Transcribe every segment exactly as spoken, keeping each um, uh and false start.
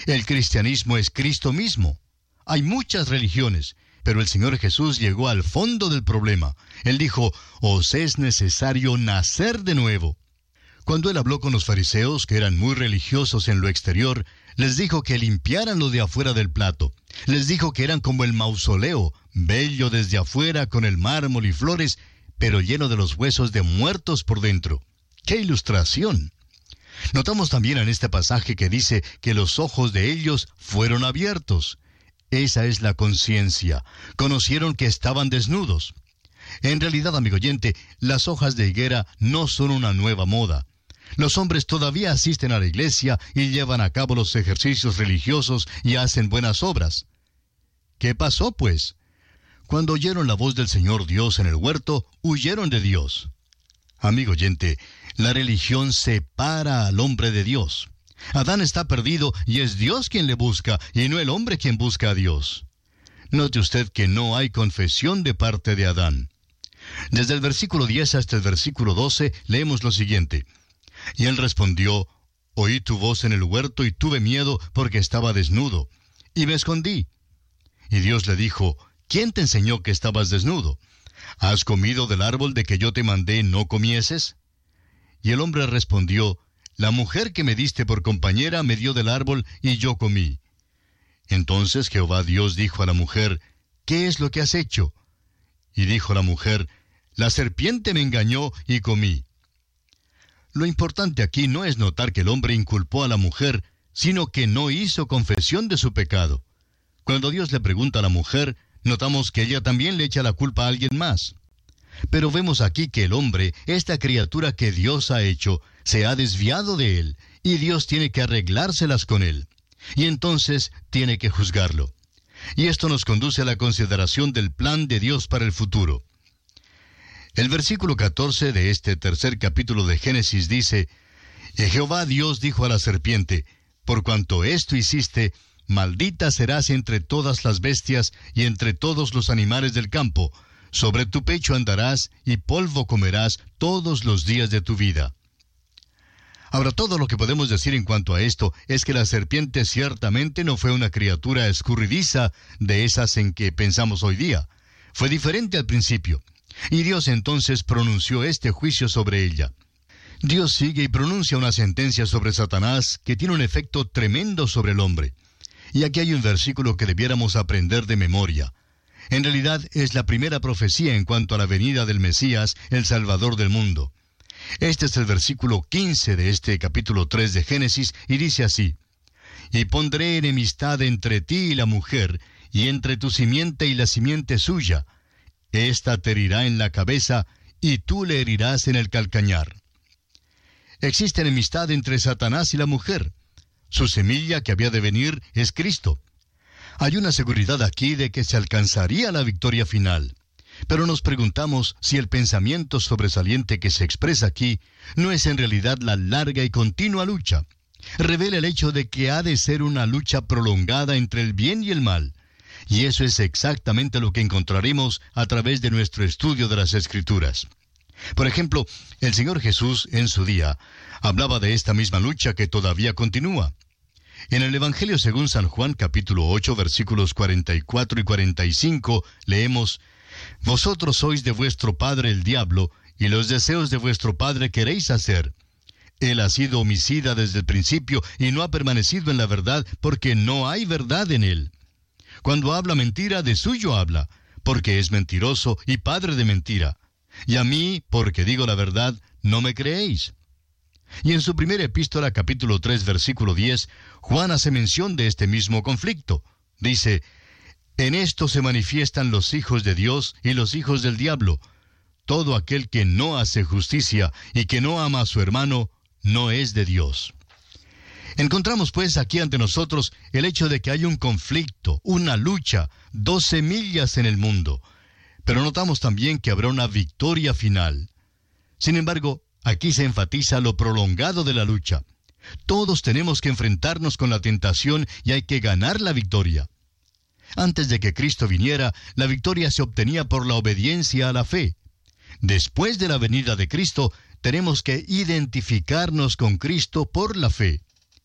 El cristianismo es Cristo mismo. Hay muchas religiones, pero el Señor Jesús llegó al fondo del problema. Él dijo, os es necesario nacer de nuevo. Cuando Él habló con los fariseos, que eran muy religiosos en lo exterior, les dijo que limpiaran lo de afuera del plato. Les dijo que eran como el mausoleo, bello desde afuera con el mármol y flores, pero lleno de los huesos de muertos por dentro. ¡Qué ilustración! Notamos también en este pasaje que dice que los ojos de ellos fueron abiertos. Esa es la conciencia. Conocieron que estaban desnudos. En realidad, amigo oyente, las hojas de higuera no son una nueva moda. Los hombres todavía asisten a la iglesia y llevan a cabo los ejercicios religiosos y hacen buenas obras. ¿Qué pasó, pues? Cuando oyeron la voz del Señor Dios en el huerto, huyeron de Dios. Amigo oyente, la religión separa al hombre de Dios. Adán está perdido y es Dios quien le busca, y no el hombre quien busca a Dios. Note usted que no hay confesión de parte de Adán. Desde el versículo diez hasta el versículo doce leemos lo siguiente. Y él respondió, oí tu voz en el huerto y tuve miedo porque estaba desnudo, y me escondí. Y Dios le dijo, ¿quién te enseñó que estabas desnudo? ¿Has comido del árbol de que yo te mandé no comieses? Y el hombre respondió, la mujer que me diste por compañera me dio del árbol y yo comí. Entonces Jehová Dios dijo a la mujer, ¿qué es lo que has hecho? Y dijo la mujer, la serpiente me engañó y comí. Lo importante aquí no es notar que el hombre inculpó a la mujer, sino que no hizo confesión de su pecado. Cuando Dios le pregunta a la mujer, notamos que ella también le echa la culpa a alguien más. Pero vemos aquí que el hombre, esta criatura que Dios ha hecho, se ha desviado de él, y Dios tiene que arreglárselas con él. Y entonces tiene que juzgarlo. Y esto nos conduce a la consideración del plan de Dios para el futuro. El versículo catorce de este tercer capítulo de Génesis dice, y Jehová Dios dijo a la serpiente, por cuanto esto hiciste, maldita serás entre todas las bestias y entre todos los animales del campo, sobre tu pecho andarás y polvo comerás todos los días de tu vida. Ahora, todo lo que podemos decir en cuanto a esto es que la serpiente ciertamente no fue una criatura escurridiza de esas en que pensamos hoy día. Fue diferente al principio. Y Dios entonces pronunció este juicio sobre ella. Dios sigue y pronuncia una sentencia sobre Satanás que tiene un efecto tremendo sobre el hombre. Y aquí hay un versículo que debiéramos aprender de memoria. En realidad es la primera profecía en cuanto a la venida del Mesías, el Salvador del mundo. Este es el versículo quince de este capítulo tres de Génesis, y dice así, y pondré enemistad entre ti y la mujer, y entre tu simiente y la simiente suya. Esta te herirá en la cabeza, y tú le herirás en el calcañar. Existe enemistad entre Satanás y la mujer. Su semilla que había de venir es Cristo. Hay una seguridad aquí de que se alcanzaría la victoria final. Pero nos preguntamos si el pensamiento sobresaliente que se expresa aquí no es en realidad la larga y continua lucha. Revela el hecho de que ha de ser una lucha prolongada entre el bien y el mal. Y eso es exactamente lo que encontraremos a través de nuestro estudio de las Escrituras. Por ejemplo, el Señor Jesús en su día hablaba de esta misma lucha que todavía continúa. En el Evangelio según San Juan, capítulo ocho, versículos cuarenta y cuatro y cuarenta y cinco, leemos, vosotros sois de vuestro padre el diablo, y los deseos de vuestro padre queréis hacer. Él ha sido homicida desde el principio, y no ha permanecido en la verdad, porque no hay verdad en él. Cuando habla mentira, de suyo habla, porque es mentiroso y padre de mentira. Y a mí, porque digo la verdad, no me creéis. Y en su primera epístola, capítulo tres, versículo diez, Juan hace mención de este mismo conflicto. Dice, en esto se manifiestan los hijos de Dios y los hijos del diablo. Todo aquel que no hace justicia y que no ama a su hermano, no es de Dios. Encontramos pues aquí ante nosotros el hecho de que hay un conflicto, una lucha, dos semillas en el mundo. Pero notamos también que habrá una victoria final. Sin embargo, aquí se enfatiza lo prolongado de la lucha. Todos tenemos que enfrentarnos con la tentación y hay que ganar la victoria. Antes de que Cristo viniera, la victoria se obtenía por la obediencia a la fe. Después de la venida de Cristo, tenemos que identificarnos con Cristo por la fe.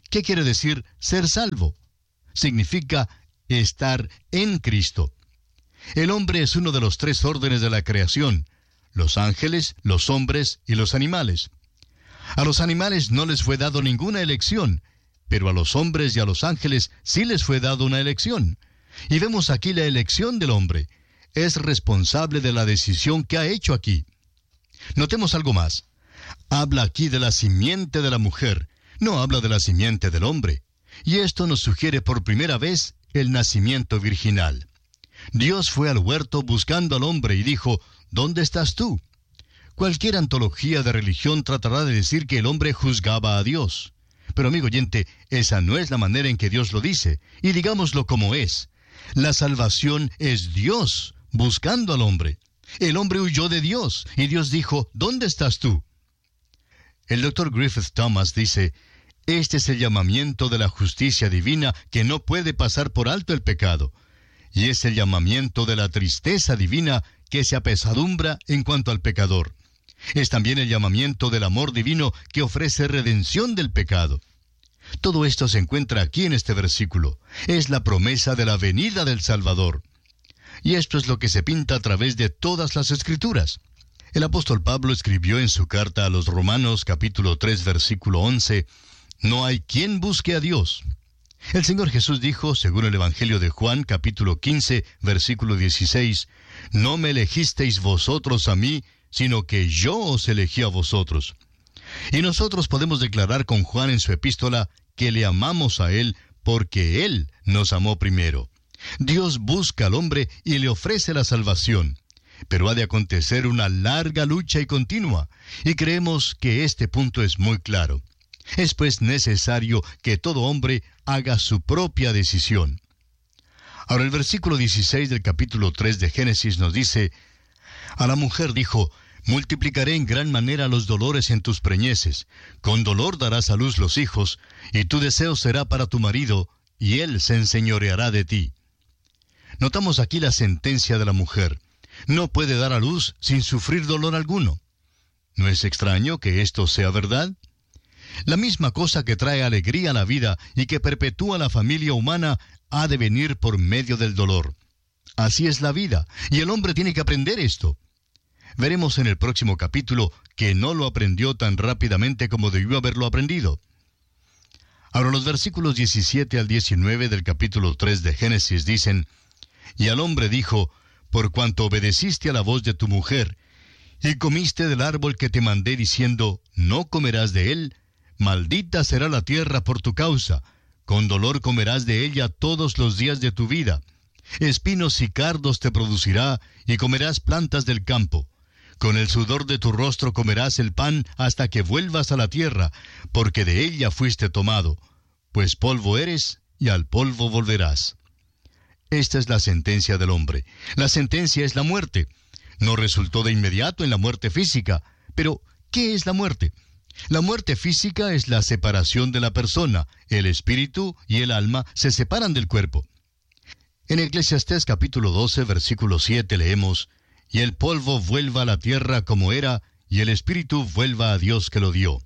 ¿Qué quiere decir ser salvo? Significa estar en Cristo. El hombre es uno de los tres órdenes de la creación: los ángeles, los hombres y los animales. A los animales no les fue dado ninguna elección, pero a los hombres y a los ángeles sí les fue dado una elección. Y vemos aquí la elección del hombre. Es responsable de la decisión que ha hecho aquí. Notemos algo más. Habla aquí de la simiente de la mujer, no habla de la simiente del hombre. Y esto nos sugiere por primera vez el nacimiento virginal. Dios fue al huerto buscando al hombre y dijo: ¿dónde estás tú? Cualquier antología de religión tratará de decir que el hombre juzgaba a Dios. Pero amigo oyente, esa no es la manera en que Dios lo dice, y digámoslo como es. La salvación es Dios buscando al hombre. El hombre huyó de Dios, y Dios dijo: ¿dónde estás tú? El doctor Griffith Thomas dice: este es el llamamiento de la justicia divina que no puede pasar por alto el pecado. Y es el llamamiento de la tristeza divina que se apesadumbra en cuanto al pecador. Es también el llamamiento del amor divino que ofrece redención del pecado. Todo esto se encuentra aquí en este versículo. Es la promesa de la venida del Salvador. Y esto es lo que se pinta a través de todas las Escrituras. El apóstol Pablo escribió en su carta a los Romanos, capítulo tres, versículo once, «No hay quien busque a Dios». El Señor Jesús dijo, según el Evangelio de Juan, capítulo quince, versículo dieciséis, «No me elegisteis vosotros a mí, sino que yo os elegí a vosotros». Y nosotros podemos declarar con Juan en su epístola que le amamos a Él porque Él nos amó primero. Dios busca al hombre y le ofrece la salvación. Pero ha de acontecer una larga lucha y continua, y creemos que este punto es muy claro. Es pues necesario que todo hombre haga su propia decisión. Ahora el versículo dieciséis del capítulo tres de Génesis nos dice: «A la mujer dijo: multiplicaré en gran manera los dolores en tus preñeces. Con dolor darás a luz los hijos, y tu deseo será para tu marido, y él se enseñoreará de ti». Notamos aquí la sentencia de la mujer. No puede dar a luz sin sufrir dolor alguno. ¿No es extraño que esto sea verdad? La misma cosa que trae alegría a la vida y que perpetúa la familia humana ha de venir por medio del dolor. Así es la vida, y el hombre tiene que aprender esto. Veremos en el próximo capítulo que no lo aprendió tan rápidamente como debió haberlo aprendido. Ahora los versículos diecisiete al diecinueve del capítulo tres de Génesis dicen: «Y al hombre dijo: por cuanto obedeciste a la voz de tu mujer, y comiste del árbol que te mandé diciendo: no comerás de él, maldita será la tierra por tu causa, con dolor comerás de ella todos los días de tu vida. Espinos y cardos te producirá, y comerás plantas del campo. Con el sudor de tu rostro comerás el pan hasta que vuelvas a la tierra, porque de ella fuiste tomado, pues polvo eres, y al polvo volverás». Esta es la sentencia del hombre. La sentencia es la muerte. No resultó de inmediato en la muerte física. Pero, ¿qué es la muerte? La muerte física es la separación de la persona. El espíritu y el alma se separan del cuerpo. En Eclesiastés capítulo doce, versículo siete leemos: «Y el polvo vuelva a la tierra como era, y el espíritu vuelva a Dios que lo dio».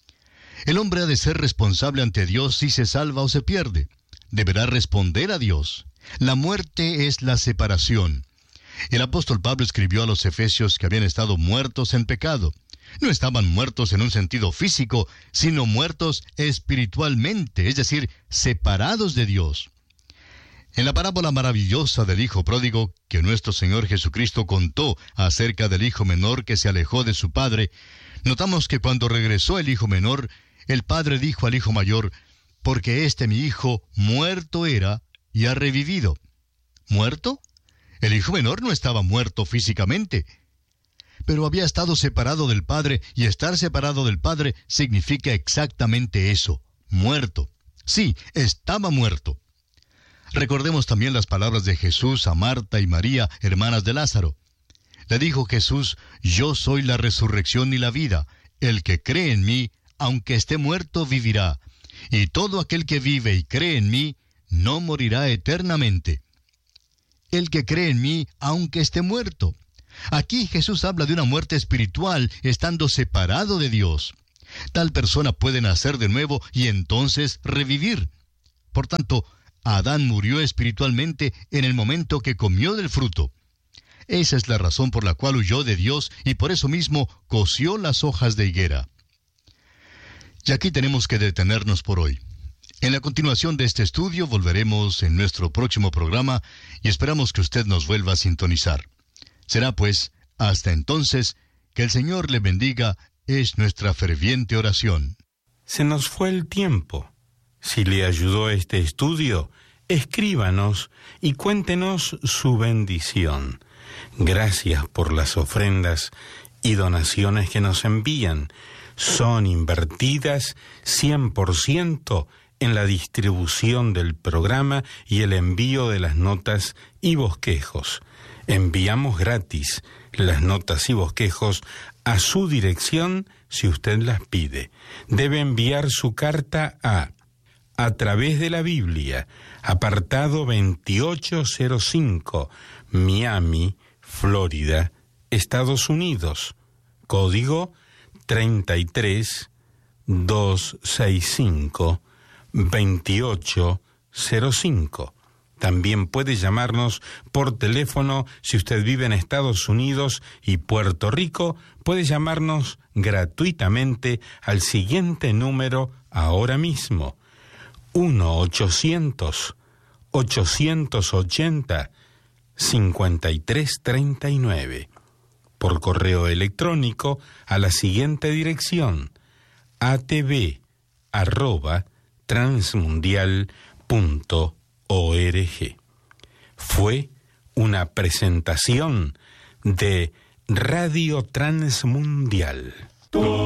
El hombre ha de ser responsable ante Dios si se salva o se pierde. Deberá responder a Dios. La muerte es la separación. El apóstol Pablo escribió a los efesios que habían estado muertos en pecado. No estaban muertos en un sentido físico, sino muertos espiritualmente, es decir, separados de Dios. En la parábola maravillosa del Hijo Pródigo, que nuestro Señor Jesucristo contó acerca del hijo menor que se alejó de su padre, notamos que cuando regresó el hijo menor, el padre dijo al hijo mayor: «Porque este mi hijo muerto era, y ha revivido». ¿Muerto? El hijo menor no estaba muerto físicamente, pero había estado separado del Padre, y estar separado del Padre significa exactamente eso, muerto. Sí, estaba muerto. Recordemos también las palabras de Jesús a Marta y María, hermanas de Lázaro. Le dijo Jesús: «Yo soy la resurrección y la vida. El que cree en mí, aunque esté muerto, vivirá. Y todo aquel que vive y cree en mí, no morirá eternamente». El que cree en mí, aunque esté muerto. Aquí Jesús habla de una muerte espiritual, estando separado de Dios. Tal persona puede nacer de nuevo y entonces revivir. Por tanto, Adán murió espiritualmente en el momento que comió del fruto. Esa es la razón por la cual huyó de Dios y por eso mismo cosió las hojas de higuera. Y aquí tenemos que detenernos por hoy. En la continuación de este estudio volveremos en nuestro próximo programa y esperamos que usted nos vuelva a sintonizar. Será pues, hasta entonces, que el Señor le bendiga, es nuestra ferviente oración. Se nos fue el tiempo. Si le ayudó este estudio, escríbanos y cuéntenos su bendición. Gracias por las ofrendas y donaciones que nos envían. Son invertidas cien por ciento en la distribución del programa y el envío de las notas y bosquejos. Enviamos gratis las notas y bosquejos a su dirección si usted las pide. Debe enviar su carta a A través de la Biblia, apartado veintiocho cero cinco, Miami, Florida, Estados Unidos. Código treinta y tres doscientos sesenta y cinco veintiocho cero cinco. También puede llamarnos por teléfono si usted vive en Estados Unidos y Puerto Rico. Puede llamarnos gratuitamente al siguiente número ahora mismo: uno ochocientos ochocientos ochenta cincuenta y tres treinta y nueve. Por correo electrónico a la siguiente dirección: atv arroba transmundial punto org. Fue una presentación de Radio Transmundial.